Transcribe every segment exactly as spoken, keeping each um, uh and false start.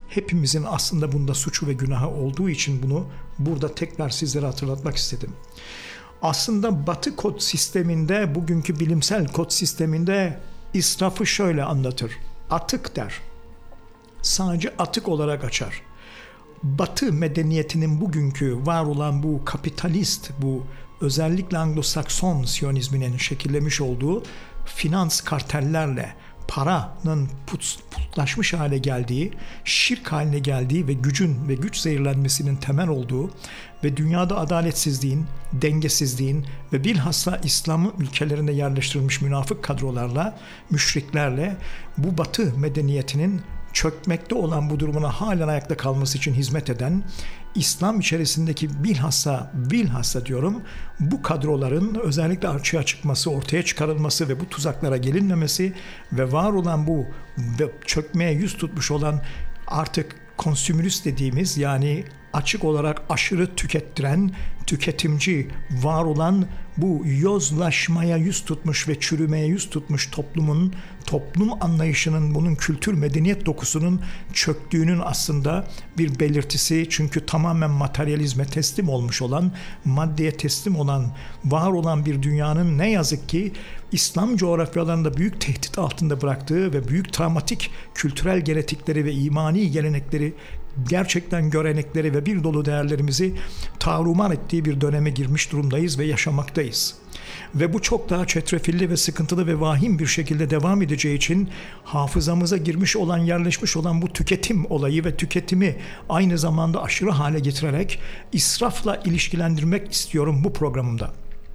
hepimizin aslında bunda suçu ve günahı olduğu için bunu burada tekrar sizlere hatırlatmak istedim. Aslında Batı kod sisteminde, bugünkü bilimsel kod sisteminde israfı şöyle anlatır. Atık der. Sadece atık olarak açar. Batı medeniyetinin bugünkü var olan bu kapitalist, bu özellikle Anglo-Sakson Siyonizminin şekillemiş olduğu finans kartellerle paranın put, putlaşmış hale geldiği, şirk haline geldiği ve gücün ve güç zehirlenmesinin temel olduğu ve dünyada adaletsizliğin, dengesizliğin ve bilhassa İslam ülkelerinde yerleştirilmiş münafık kadrolarla, müşriklerle bu Batı medeniyetinin çökmekte olan bu durumuna halen ayakta kalması için hizmet eden, İslam içerisindeki bilhassa, bilhassa diyorum, bu kadroların özellikle açığa çıkması, ortaya çıkarılması ve bu tuzaklara gelinmemesi ve var olan bu ve çökmeye yüz tutmuş olan artık konsümürist dediğimiz, yani açık olarak aşırı tükettiren, tüketimci var olan bu yozlaşmaya yüz tutmuş ve çürümeye yüz tutmuş toplumun, toplum anlayışının, bunun kültür medeniyet dokusunun çöktüğünün aslında bir belirtisi. Çünkü tamamen materyalizme teslim olmuş olan, maddeye teslim olan, var olan bir dünyanın ne yazık ki İslam coğrafyalarında büyük tehdit altında bıraktığı ve büyük travmatik kültürel genetikleri ve imani gelenekleri, gerçekten görenekleri ve bir dolu değerlerimizi tahrumar ettiği bir döneme girmiş durumdayız ve yaşamaktayız. Ve bu çok daha çetrefilli ve sıkıntılı ve vahim bir şekilde devam edeceği için hafızamıza girmiş olan, yerleşmiş olan bu tüketim olayı ve tüketimi aynı zamanda aşırı hale getirerek israfla ilişkilendirmek istiyorum bu programımda.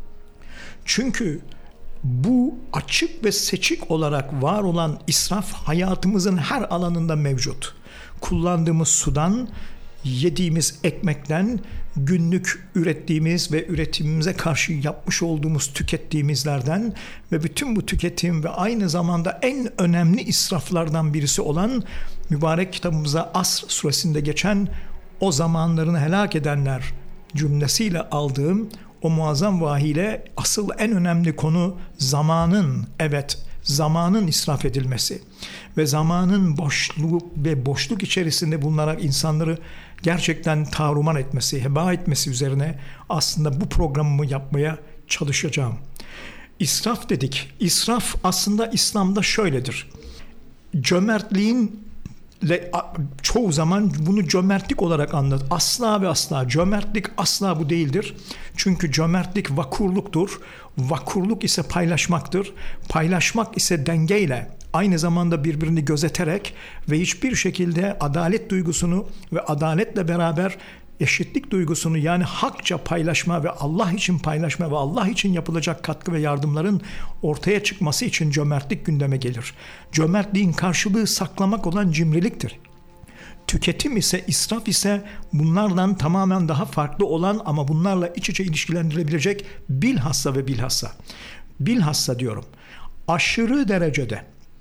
Çünkü bu açık ve seçik olarak var olan israf hayatımızın her alanında mevcut. Kullandığımız sudan, yediğimiz ekmekten, günlük ürettiğimiz ve üretimimize karşı yapmış olduğumuz tükettiğimizlerden ve bütün bu tüketim ve aynı zamanda en önemli israflardan birisi olan mübarek kitabımıza Asr suresinde geçen o zamanlarını helak edenler cümlesiyle aldığım o muazzam vahiyle asıl en önemli konu zamanın, evet, zamanın israf edilmesi ve zamanın boşluğu ve boşluk içerisinde bulunarak insanları gerçekten tahrumar etmesi, heba etmesi üzerine aslında bu programımı yapmaya çalışacağım. İsraf dedik. İsraf aslında İslam'da şöyledir. Cömertliğin çoğu zaman bunu cömertlik olarak anlat. Asla ve asla cömertlik asla bu değildir. Çünkü cömertlik vakurluktur. Vakurluk ise paylaşmaktır. Paylaşmak ise dengeyle, aynı zamanda birbirini gözeterek ve hiçbir şekilde adalet duygusunu ve adaletle beraber eşitlik duygusunu, yani hakça paylaşma ve Allah için paylaşma ve Allah için yapılacak katkı ve yardımların ortaya çıkması için cömertlik gündeme gelir. Cömertliğin karşılığı saklamak olan cimriliktir. Tüketim ise, israf ise bunlardan tamamen daha farklı olan ama bunlarla iç içe ilişkilendirilebilecek bilhassa ve bilhassa. Bilhassa diyorum, aşırı derecede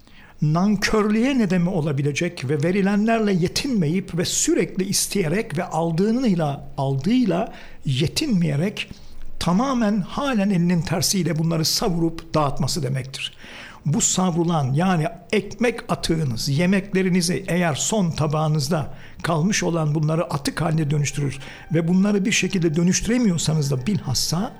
nankörlüğe nedeni olabilecek ve verilenlerle yetinmeyip ve sürekli isteyerek ve aldığıyla aldığıyla yetinmeyerek tamamen halen elinin tersiyle bunları savurup dağıtması demektir. Bu savrulan, yani ekmek atığınız, yemeklerinizi eğer son tabağınızda kalmış olan bunları atık haline dönüştürür ve bunları bir şekilde dönüştüremiyorsanız da bilhassa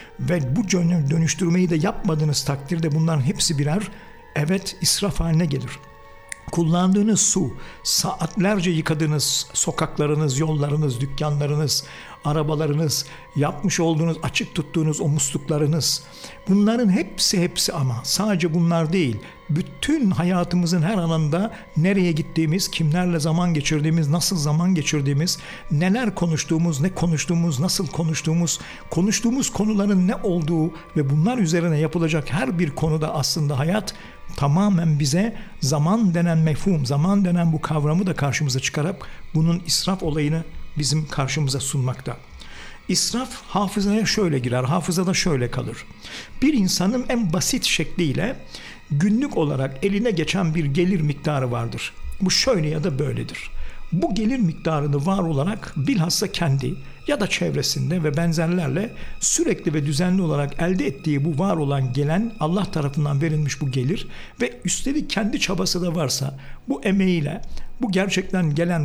ve bu dönüştürmeyi de yapmadığınız takdirde bunların hepsi birer, evet, israf haline gelir. Kullandığınız su, saatlerce yıkadığınız sokaklarınız, yollarınız, dükkanlarınız, arabalarınız, yapmış olduğunuz, açık tuttuğunuz o musluklarınız, bunların hepsi hepsi ama sadece bunlar değil, bütün hayatımızın her alanında nereye gittiğimiz, kimlerle zaman geçirdiğimiz, nasıl zaman geçirdiğimiz, neler konuştuğumuz, ne konuştuğumuz, nasıl konuştuğumuz, konuştuğumuz konuların ne olduğu ve bunlar üzerine yapılacak her bir konuda aslında hayat tamamen bize zaman denen mefhum, zaman denen bu kavramı da karşımıza çıkarak bunun israf olayını bizim karşımıza sunmakta. İsraf hafızaya şöyle girer, hafızada şöyle kalır. Bir insanın en basit şekliyle günlük olarak eline geçen bir gelir miktarı vardır. Bu şöyle ya da böyledir. Bu gelir miktarını var olarak bilhassa kendi ya da çevresinde ve benzerlerle sürekli ve düzenli olarak elde ettiği bu var olan gelen Allah tarafından verilmiş bu gelir ve üstelik kendi çabası da varsa bu emeğiyle bu gerçekten gelen